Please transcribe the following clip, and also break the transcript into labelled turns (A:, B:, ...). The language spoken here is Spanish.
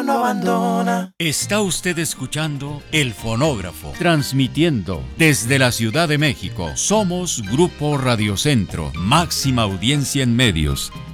A: no abandona.
B: Está usted escuchando El Fonógrafo, transmitiendo desde la Ciudad de México. Somos Grupo Radio Centro, máxima audiencia en medios.